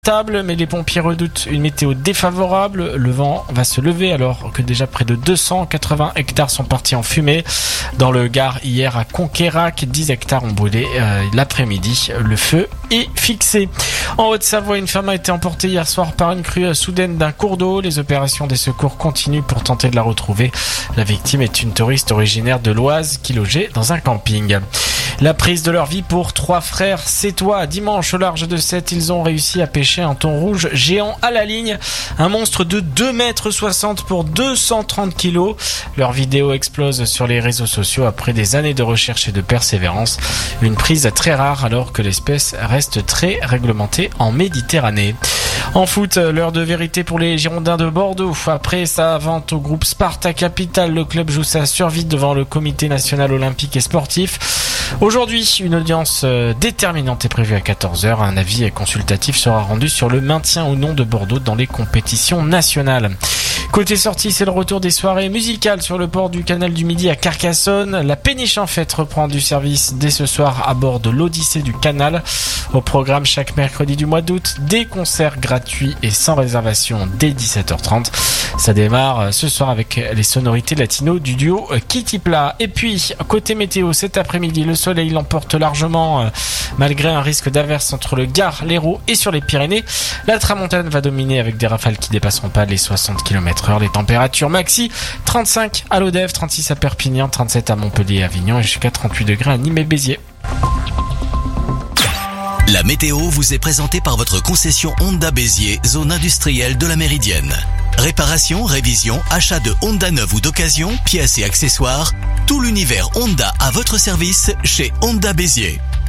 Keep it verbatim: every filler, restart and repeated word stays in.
Table, mais les pompiers redoutent une météo défavorable. Le vent va se lever alors que déjà près de deux cent quatre-vingts hectares sont partis en fumée. Dans le Gard, hier à Conquérac, dix hectares ont brûlé euh, l'après-midi. Le feu est fixé. En Haute-Savoie, une femme a été emportée hier soir par une crue soudaine d'un cours d'eau. Les opérations des secours continuent pour tenter de la retrouver. La victime est une touriste originaire de l'Oise qui logeait dans un camping. La prise de leur vie pour trois frères sétois. Dimanche, au large de Sète, ils ont réussi à pêcher un thon rouge géant à la ligne. Un monstre de deux mètres soixante pour deux cent trente kilos. Leur vidéo explose sur les réseaux sociaux après des années de recherche et de persévérance. Une prise très rare alors que l'espèce reste très réglementée en Méditerranée. En foot, l'heure de vérité pour les Girondins de Bordeaux. Après sa vente au groupe Sparta Capital, le club joue sa survie devant le comité national olympique et sportif. Aujourd'hui, une audience déterminante est prévue à quatorze heures. Un avis consultatif sera rendu sur le maintien ou non de Bordeaux dans les compétitions nationales. Côté sortie, c'est le retour des soirées musicales sur le port du canal du Midi à Carcassonne. La péniche en fête reprend du service dès ce soir à bord de l'Odyssée du Canal. Au programme chaque mercredi du mois d'août, des concerts gratuits et sans réservation dès dix-sept heures trente. Ça démarre ce soir avec les sonorités latino du duo Kitty Pla. Et puis, côté météo, cet après-midi, le soleil l'emporte largement malgré un risque d'averse entre le Gard, l'Hérault et sur les Pyrénées. La tramontane va dominer avec des rafales qui dépasseront pas les soixante kilomètres heure. Les températures maxi, trente-cinq à Lodève, trente-six à Perpignan, trente-sept à Montpellier et Avignon et jusqu'à trente-huit degrés à Nîmes et Béziers. La météo vous est présentée par votre concession Honda Béziers, zone industrielle de la Méridienne. Réparation, révision, achat de Honda neuf ou d'occasion, pièces et accessoires, tout l'univers Honda à votre service chez Honda Béziers.